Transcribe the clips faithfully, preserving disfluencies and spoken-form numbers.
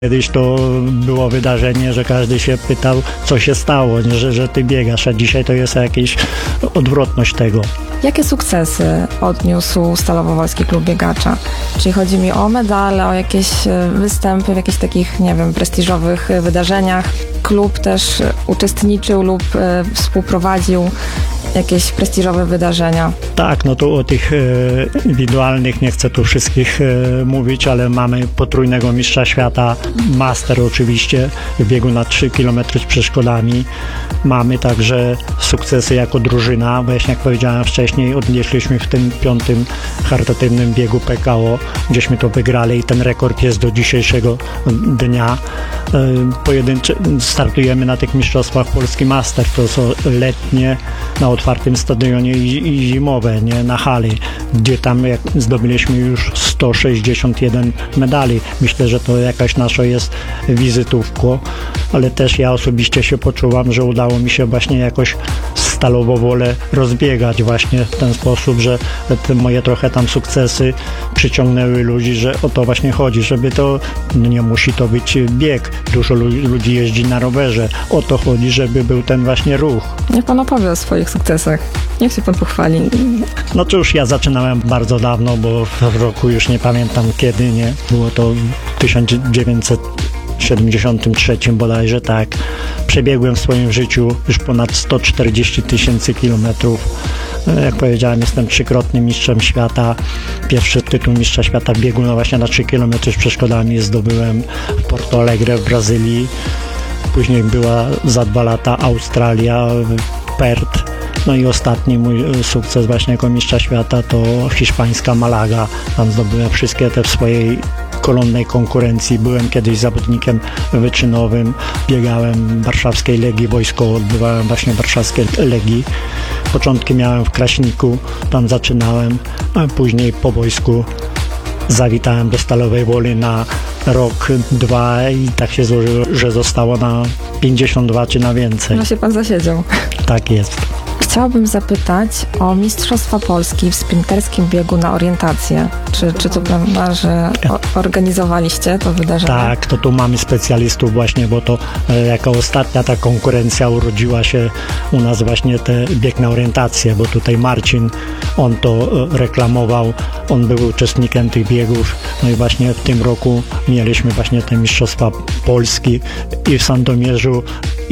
Kiedyś to było wydarzenie, że każdy się pytał, co się stało, nie? Że, że ty biegasz, a dzisiaj to jest jakaś odwrotność tego. Jakie sukcesy odniósł Stalowo-Wolski Klub Biegacza? Czyli chodzi mi o medale, o jakieś występy w jakichś takich, nie wiem, prestiżowych wydarzeniach. Klub też uczestniczył lub współprowadził jakieś prestiżowe wydarzenia. Tak, no to o tych e, indywidualnych nie chcę tu wszystkich e, mówić, ale mamy potrójnego mistrza świata, master oczywiście, w biegu na trzy kilometry z przeszkodami. Mamy także sukcesy jako drużyna, bo jak powiedziałem wcześniej, odnieśliśmy w tym piątym charytatywnym biegu P K O, gdzieśmy to wygrali i ten rekord jest do dzisiejszego dnia. E, pojedyncze, startujemy na tych mistrzostwach Polski Master, to są letnie, na otwartym stadionie i, i zimowe, nie, na hali, gdzie tam jak zdobyliśmy już sto sześćdziesiąt jeden medali. Myślę, że to jakaś nasza jest wizytówko, ale też ja osobiście się poczułam, że udało mi się właśnie jakoś Stalowo Wolę rozbiegać właśnie w ten sposób, że te moje trochę tam sukcesy przyciągnęły ludzi, że o to właśnie chodzi, żeby to, no nie musi to być bieg, dużo ludzi jeździ na rowerze, o to chodzi, żeby był ten właśnie ruch. Niech pan opowie o swoich sukcesach, niech się pan pochwali. No cóż, ja zaczynałem bardzo dawno, bo w roku już nie pamiętam kiedy, nie, było to w tysiąc dziewięćset siedemdziesiątym trzecim bodajże, tak. Przebiegłem w swoim życiu już ponad sto czterdzieści tysięcy kilometrów. Jak powiedziałem, jestem trzykrotnym mistrzem świata. Pierwszy tytuł mistrza świata w biegu no właśnie na trzy kilometry z przeszkodami zdobyłem w Porto Alegre w Brazylii. Później była za dwa lata Australia, Perth. No i ostatni mój sukces właśnie jako mistrza świata to hiszpańska Malaga. Tam zdobyłem wszystkie te w swojej kolonnej konkurencji. Byłem kiedyś zawodnikiem wyczynowym, biegałem w warszawskiej Legii Wojskowo, odbywałem właśnie warszawskie Legii. Początki miałem w Kraśniku, tam zaczynałem, a później po wojsku zawitałem do Stalowej Woli na rok, dwa i tak się złożyło, że zostało na pięćdziesiąt dwa czy na więcej. No się pan zasiedział. Tak jest. Chciałabym zapytać o Mistrzostwa Polski w sprinterskim biegu na orientację. Czy, czy to prawda, że o, organizowaliście to wydarzenie? Tak, to tu mamy specjalistów właśnie, bo to e, jako ostatnia ta konkurencja urodziła się u nas właśnie te bieg na orientację, bo tutaj Marcin, on to e, reklamował, on był uczestnikiem tych biegów, no i właśnie w tym roku mieliśmy właśnie te Mistrzostwa Polski i w Sandomierzu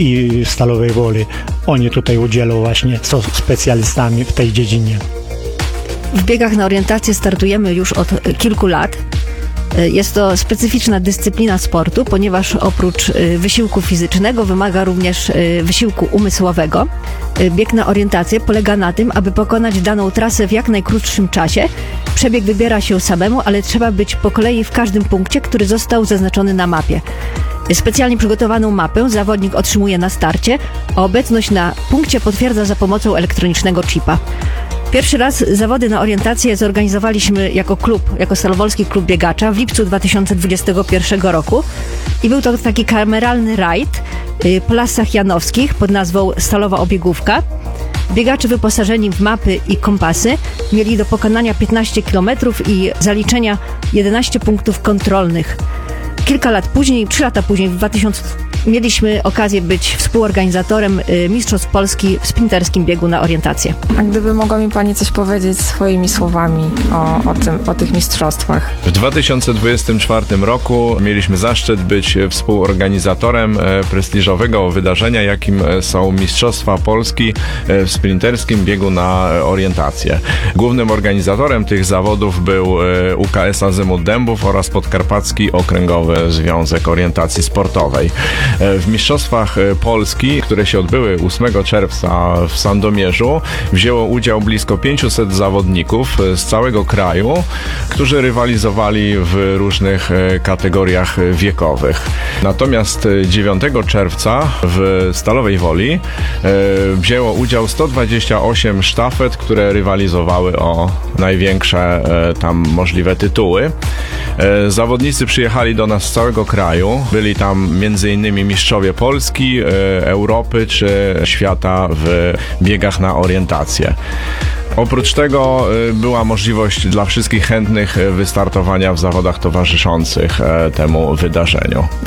i w Stalowej Woli. Oni tutaj udzielą właśnie, są specjalistami w tej dziedzinie. W biegach na orientację startujemy już od kilku lat. Jest to specyficzna dyscyplina sportu, ponieważ oprócz wysiłku fizycznego wymaga również wysiłku umysłowego. Bieg na orientację polega na tym, aby pokonać daną trasę w jak najkrótszym czasie. Przebieg wybiera się samemu, ale trzeba być po kolei w każdym punkcie, który został zaznaczony na mapie. Specjalnie przygotowaną mapę zawodnik otrzymuje na starcie, a obecność na punkcie potwierdza za pomocą elektronicznego chipa. Pierwszy raz zawody na orientację zorganizowaliśmy jako klub, jako Stalowolski Klub Biegacza w lipcu dwa tysiące dwudziestego pierwszego roku i był to taki kameralny rajd po Lasach Janowskich pod nazwą Stalowa Obiegówka. Biegacze wyposażeni w mapy i kompasy mieli do pokonania piętnaście kilometrów i zaliczenia jedenaście punktów kontrolnych. Kilka lat później, trzy lata później, w dwa tysiące mieliśmy okazję być współorganizatorem Mistrzostw Polski w sprinterskim biegu na orientację. A gdyby mogła mi pani coś powiedzieć swoimi słowami o, o, tym, o tych mistrzostwach? W dwa tysiące dwudziestym czwartym roku mieliśmy zaszczyt być współorganizatorem prestiżowego wydarzenia, jakim są Mistrzostwa Polski w sprinterskim biegu na orientację. Głównym organizatorem tych zawodów był U K S Azymut Dębów oraz Podkarpacki Okręgowy Związek Orientacji Sportowej. W Mistrzostwach Polski, które się odbyły ósmego czerwca w Sandomierzu, wzięło udział blisko pięciuset zawodników z całego kraju, którzy rywalizowali w różnych kategoriach wiekowych. Natomiast dziewiątego czerwca w Stalowej Woli wzięło udział sto dwadzieścia osiem sztafet, które rywalizowały o największe tam możliwe tytuły. Zawodnicy przyjechali do nas z całego kraju. Byli tam między innymi mistrzowie Polski, Europy czy świata w biegach na orientację. Oprócz tego była możliwość dla wszystkich chętnych wystartowania w zawodach towarzyszących temu wydarzeniu.